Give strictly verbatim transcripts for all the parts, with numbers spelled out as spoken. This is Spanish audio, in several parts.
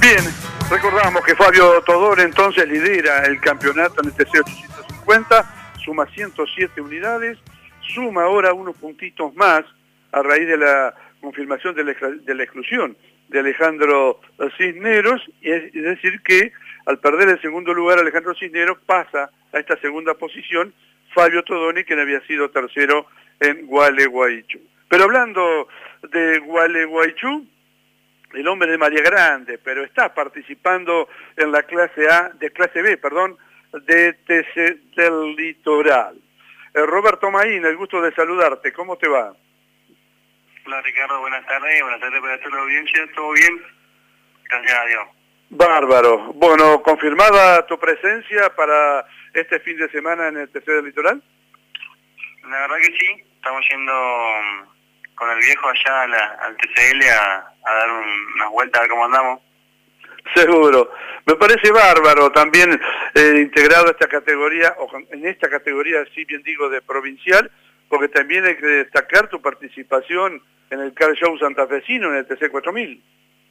Bien, recordamos que Fabio Todor entonces lidera el campeonato en el T C ochocientos cincuenta, suma ciento siete unidades, suma ahora unos puntitos más a raíz de la confirmación de la, de la exclusión de Alejandro Cisneros, y es, es decir que al perder el segundo lugar Alejandro Cisneros pasa a esta segunda posición Fabio Todoni, quien había sido tercero en Gualeguaychú. Pero hablando de Gualeguaychú, el hombre de María Grande, pero está participando en la clase A, de clase B, perdón, de T C del Litoral. Eh, Roberto Maín, el gusto de saludarte, ¿cómo te va? Hola Ricardo, buenas tardes, buenas tardes para toda la audiencia, ¿todo bien? Gracias a Dios. Bárbaro. Bueno, ¿confirmada tu presencia para este fin de semana en el T C del Litoral? La verdad que sí, estamos yendo con el viejo allá a la, al T C L a, a dar un, unas vueltas a ver cómo andamos. Seguro. Me parece bárbaro también eh, integrado a esta categoría, o en esta categoría, sí bien digo, de provincial, porque también hay que destacar tu participación en el Car Show santafesino, en el T C cuatro mil.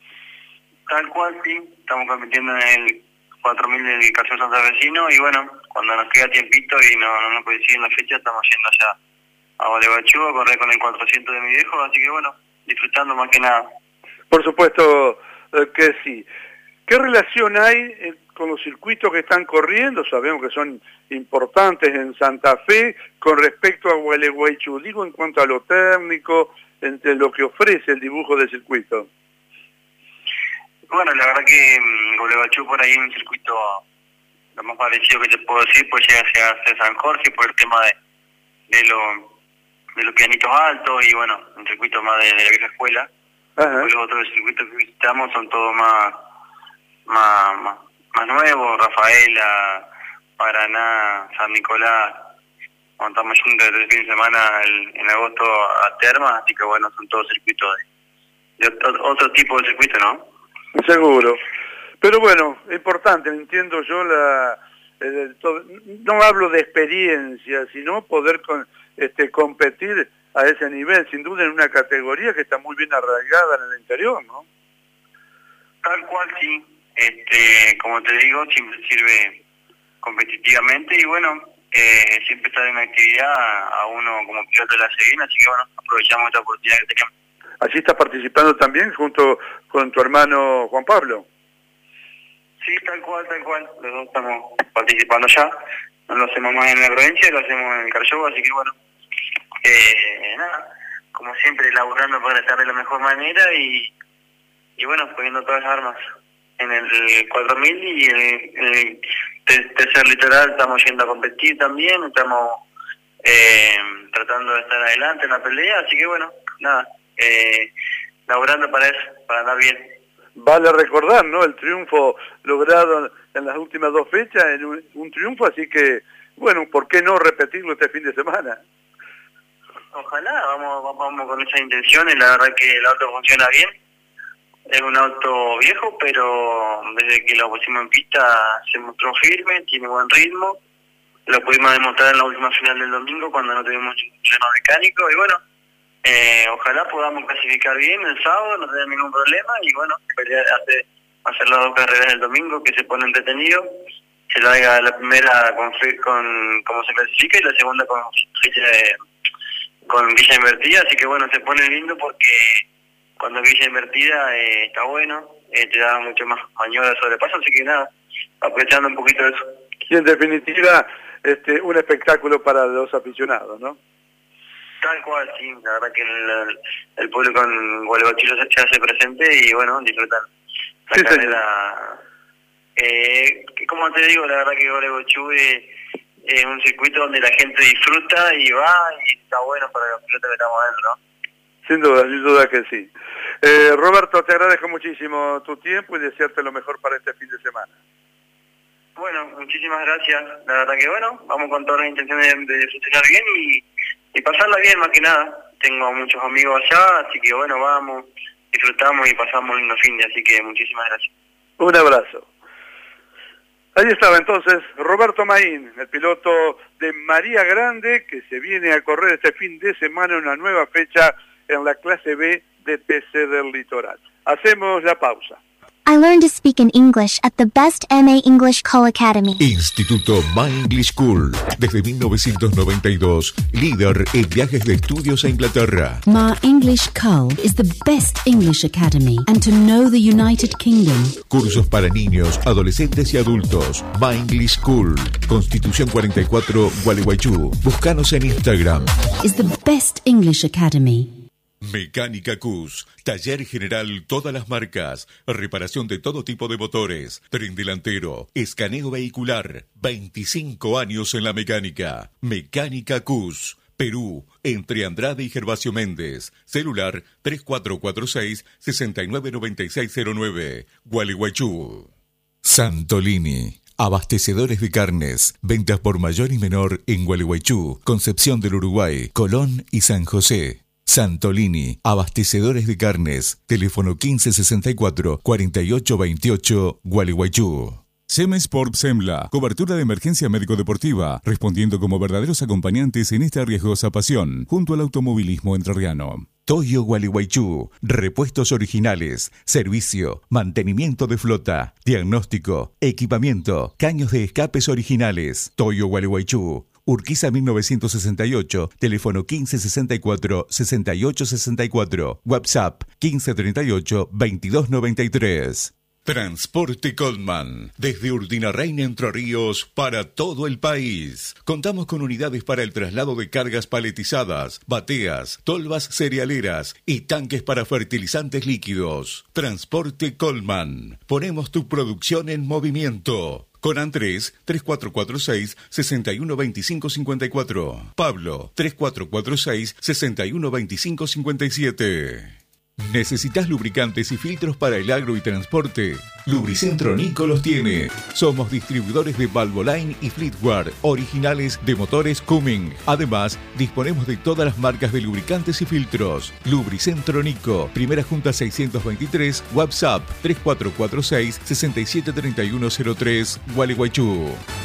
Tal cual, sí, estamos compitiendo en el cuatro mil del Car Show santafesino y bueno, cuando nos queda tiempito y no, no nos coinciden la fecha, estamos yendo allá a Gualeguaychú a correr con el cuatrocientos de mi viejo, así que bueno, disfrutando más que nada. Por supuesto eh, que sí. ¿Qué relación hay eh, con los circuitos que están corriendo? Sabemos que son importantes en Santa Fe con respecto a Gualeguaychú. Digo en cuanto a lo técnico, entre lo que ofrece el dibujo del circuito. Bueno, la verdad que um, Gualeguaychú por ahí es un circuito lo más parecido que te puedo decir, pues llega a ser San Jorge por el tema de, de, lo, de los pianitos altos y bueno, un circuito más de, de la vieja escuela. Los otros circuitos que visitamos son todos más Más, más, más nuevo, Rafaela, Paraná, San Nicolás, montamos juntos el fin de semana el, en agosto a Termas, así que bueno, son todos circuitos de, de otro, otro tipo de circuito, ¿no? Seguro. Pero bueno, importante, entiendo yo, la el, todo, no hablo de experiencia, sino poder con, este, competir a ese nivel, sin duda en una categoría que está muy bien arraigada en el interior, ¿no? Tal cual, sí. Este, como te digo, siempre sirve competitivamente y bueno, eh, siempre está en actividad a, a uno como piloto de la Sevina, así que bueno, aprovechamos esta oportunidad que tenemos. ¿Allí estás participando también junto con tu hermano Juan Pablo? Sí, tal cual, tal cual, los dos estamos participando ya, no lo hacemos más en la provincia, lo hacemos en el Car Show, así que bueno, eh, nada, como siempre, laburando para estar de la mejor manera y, y bueno, poniendo todas las armas en el cuatro mil y en el, el tercer litoral estamos yendo a competir también, estamos eh, tratando de estar adelante en la pelea, así que bueno, nada, eh, laburando para eso, para andar bien. Vale recordar, ¿no?, el triunfo logrado en las últimas dos fechas, en un, un triunfo, así que, bueno, ¿por qué no repetirlo este fin de semana? Ojalá, vamos, vamos con esas intenciones, la verdad que el auto funciona bien. Es un auto viejo, pero desde que lo pusimos en pista se mostró firme, tiene buen ritmo. Lo pudimos demostrar en la última final del domingo cuando no tuvimos ningún problema mecánico. Y bueno, eh, ojalá podamos clasificar bien el sábado, no tener ningún problema. Y bueno, hacer, hacer las dos carreras del domingo que se pone entretenido. Se larga la primera con, con cómo se clasifica y la segunda con, con Villa Invertida. Así que bueno, se pone lindo porque cuando Villa Invertida eh, está bueno, eh, te da mucho más maniobra de sobrepaso, así que nada, aprovechando un poquito de eso. Y en definitiva, este, un espectáculo para los aficionados, ¿no? Tal cual, sí, la verdad que el, el público en Gualeguaychú se hace presente y bueno, disfrutan la sí, carrera. Eh, como te digo, la verdad que Gualeguaychú es, es un circuito donde la gente disfruta y va y está bueno para los pilotos que estamos adentro, ¿no? Sin duda, sin duda que sí. Eh, Roberto, te agradezco muchísimo tu tiempo y desearte lo mejor para este fin de semana. Bueno, muchísimas gracias. La verdad que bueno, vamos con todas las intenciones de, de festejar bien y, y pasarla bien más que nada. Tengo muchos amigos allá, así que bueno, vamos, disfrutamos y pasamos un lindo fin de, así que muchísimas gracias. Un abrazo. Ahí estaba entonces Roberto Maín, el piloto de María Grande, que se viene a correr este fin de semana en una nueva fecha en la clase B de T C del Litoral. Hacemos la pausa. I learned to speak in English at the best M A English Call Academy. Instituto My English School. Desde mil novecientos noventa y dos, líder en viajes de estudios a Inglaterra. My English Cull is the best English academy, and to know the United Kingdom. Cursos para niños, adolescentes y adultos. My English School. Constitución cuarenta y cuatro, Gualeguaychú. Búscanos en Instagram. Is the best English academy. Mecánica Cus, taller general, todas las marcas, reparación de todo tipo de motores, tren delantero, escaneo vehicular, veinticinco años en la mecánica. Mecánica Cus, Perú, entre Andrade y Gervasio Méndez, celular tres cuatro cuatro seis, seis nueve nueve seis cero nueve, Gualeguaychú. Santolini. Abastecedores de carnes, ventas por mayor y menor en Gualeguaychú, Concepción del Uruguay, Colón y San José. Santolini, abastecedores de carnes, teléfono quince sesenta y cuatro, cuarenta y ocho veintiocho, Gualeguaychú. Semesport Semla, cobertura de emergencia médico-deportiva, respondiendo como verdaderos acompañantes en esta riesgosa pasión, junto al automovilismo entrerriano. Toyo Gualeguaychú, repuestos originales, servicio, mantenimiento de flota, diagnóstico, equipamiento, caños de escapes originales. Toyo Gualeguaychú. Urquiza mil novecientos sesenta y ocho, teléfono quince sesenta y cuatro, sesenta y ocho sesenta y cuatro, WhatsApp quince treinta y ocho, veintidós noventa y tres. Transporte Coleman, desde Urdinarrain, Entre Ríos, para todo el país. Contamos con unidades para el traslado de cargas paletizadas, bateas, tolvas cerealeras y tanques para fertilizantes líquidos. Transporte Coleman, ponemos tu producción en movimiento. Con Andrés, tres cuatro cuatro seis, seis uno dos cinco cinco cuatro. Pablo, tres cuatro cuatro seis, seis uno dos cinco cinco siete. ¿Necesitas lubricantes y filtros para el agro y transporte? Lubricentro Nico los tiene. Somos distribuidores de Valvoline y Fleetware, originales de motores Cumming. Además, disponemos de todas las marcas de lubricantes y filtros. Lubricentro Nico, Primera Junta seiscientos veintitrés, WhatsApp tres cuatro cuatro seis, seis siete tres uno cero tres, Gualeguaychú.